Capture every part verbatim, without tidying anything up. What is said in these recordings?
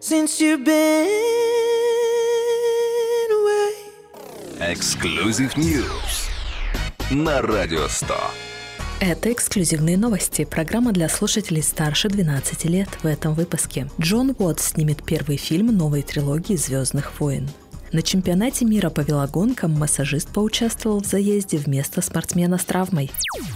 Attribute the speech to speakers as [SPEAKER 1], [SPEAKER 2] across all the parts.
[SPEAKER 1] since you've been away.
[SPEAKER 2] Exclusive News на Радио сто.
[SPEAKER 3] Это эксклюзивные новости. Программа для слушателей старше двенадцати лет. В этом выпуске Джон Уотс снимет первый фильм новой трилогии «Звездных войн». На чемпионате мира по велогонкам массажист поучаствовал в заезде вместо спортсмена с травмой.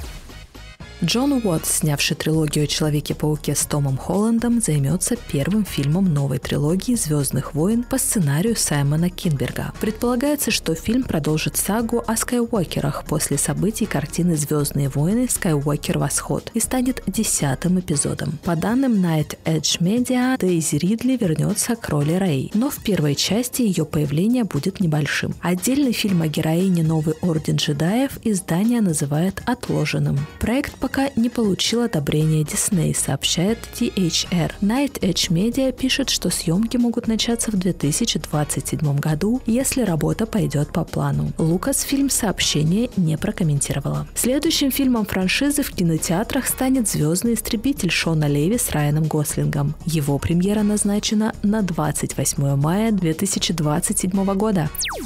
[SPEAKER 3] Джон Уотс, снявший трилогию о Человеке-пауке с Томом Холландом, займется первым фильмом новой трилогии «Звездных войн» по сценарию Саймона Кинберга. Предполагается, что фильм продолжит сагу о Скайуокерах после событий картины «Звездные войны. Скайуокер. Восход» и станет десятым эпизодом. По данным Night Edge Media, Дейзи Ридли вернется к роли Рэй, но в первой части ее появление будет небольшим. Отдельный фильм о героине «Новый орден джедаев» издание называет отложенным. Проект пока пока не получил одобрения Disney, сообщает Ти Эйч Ар. Night Edge Media пишет, что съемки могут начаться в две тысячи двадцать седьмом году, если работа пойдет по плану. Lucasfilm сообщение не прокомментировала. Следующим фильмом франшизы в кинотеатрах станет «Звездный истребитель» Шона Леви с Райаном Гослингом. Его премьера назначена на двадцать восьмое мая две тысячи двадцать седьмого года.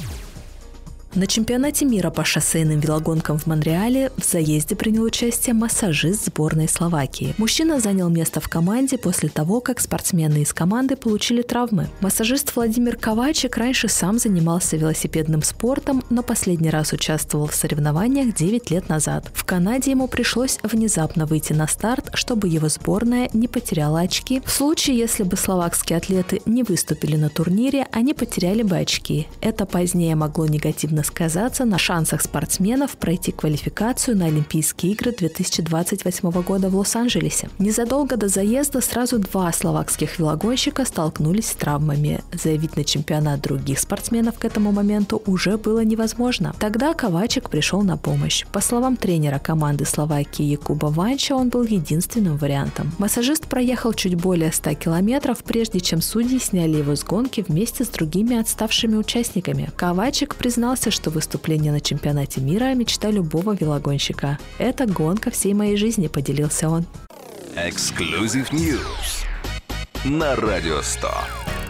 [SPEAKER 3] На чемпионате мира по шоссейным велогонкам в Монреале в заезде принял участие массажист сборной Словакии. Мужчина занял место в команде после того, как спортсмены из команды получили травмы. Массажист Владимир Ковачек раньше сам занимался велосипедным спортом, но последний раз участвовал в соревнованиях девять лет назад. В Канаде ему пришлось внезапно выйти на старт, чтобы его сборная не потеряла очки. В случае, если бы словакские атлеты не выступили на турнире, они потеряли бы очки. Это позднее могло негативно сказаться на шансах спортсменов пройти квалификацию на Олимпийские игры две тысячи двадцать восьмого года в Лос-Анджелесе. Незадолго до заезда сразу два словакских велогонщика столкнулись с травмами. Заявить на чемпионат других спортсменов к этому моменту уже было невозможно. Тогда Ковачек пришел на помощь. По словам тренера команды Словакии Якуба Ванча, он был единственным вариантом. Массажист проехал чуть более ста километров, прежде чем судьи сняли его с гонки вместе с другими отставшими участниками. Ковачек признался, что выступление на чемпионате мира – мечта любого велогонщика. Это гонка всей моей жизни, поделился он.
[SPEAKER 2] Exclusive News на Радио сто.